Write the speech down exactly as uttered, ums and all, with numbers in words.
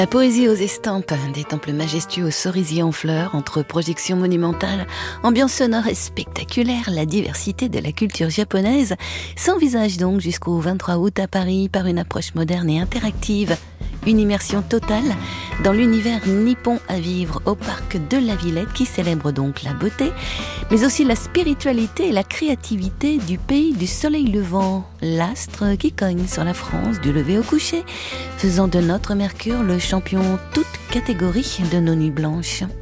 La poésie aux estampes, des temples majestueux aux cerisiers en fleurs, entre projections monumentales, ambiance sonore et spectaculaire, la diversité de la culture japonaise s'envisage donc jusqu'au vingt-trois août à Paris par une approche moderne et interactive. Une immersion totale dans l'univers nippon à vivre au parc de la Villette qui célèbre donc la beauté, mais aussi la spiritualité et la créativité du pays du soleil levant, l'astre qui cogne sur la France du lever au coucher, faisant de notre Mercure le champion toute catégorie de nos nuits blanches.